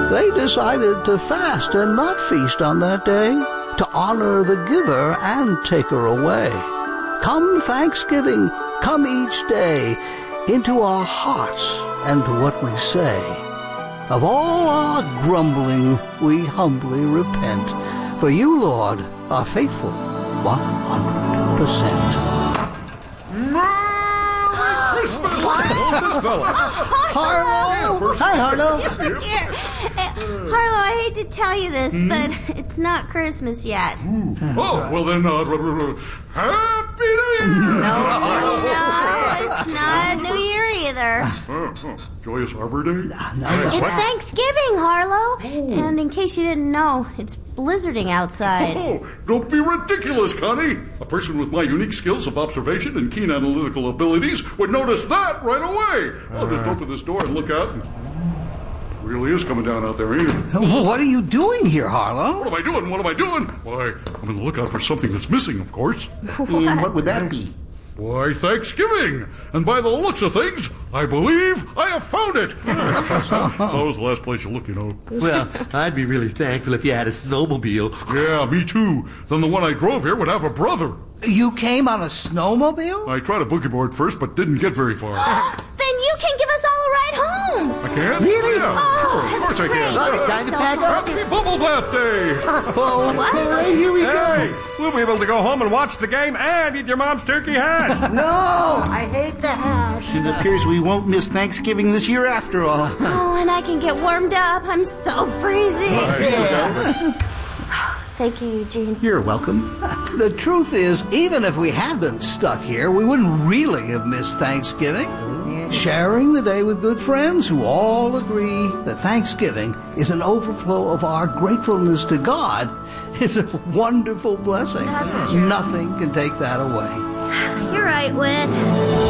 they decided to fast and not feast on that day, to honor the giver and taker away. Come Thanksgiving, come each day, into our hearts and to what we say. Of all our grumbling we humbly repent, for you, Lord, are faithful 100%. Harlow! Hi, Harlow. Look here. Harlow, I hate to tell you this, but it's not Christmas yet. Oh, well then, Happy New Year! No, it's not New Year either. Joyous Arbor Day? It's Thanksgiving, Harlow. And in case you didn't know, it's blizzarding outside. Oh, don't be ridiculous, Connie. A person with my unique skills of observation and keen analytical abilities would notice that right away. I'll just open this door and look out. It really is coming down out there, ain't it? What are you doing here, Harlow? What am I doing? Why, I'm on the lookout for something that's missing, of course. And what would that be? Why, Thanksgiving. And by the looks of things, I believe I have found it. It's always the last place you look, you know. Well, I'd be really thankful if you had a snowmobile. Yeah, me too. Then the one I drove here would have a brother. You came on a snowmobile? I tried a boogie board first, but didn't get very far. Then you can give us all a ride home. I can? Really? Yeah, Oh, sure, of course I can. Well, it's time to pack up. Happy Bubble Bath Day! What? Here we Hey, we'll be able to go home and watch the game and eat your mom's turkey hash. No, I hate the hash. It appears we won't miss Thanksgiving this year after all. Oh, and I can get warmed up. I'm so freezing. Thank you, Eugene. You're welcome. The truth is, even if we had been stuck here, we wouldn't really have missed Thanksgiving. Sharing the day with good friends who all agree that Thanksgiving is an overflow of our gratefulness to God is a wonderful blessing. That's true. Nothing can take that away. You're right, Whit.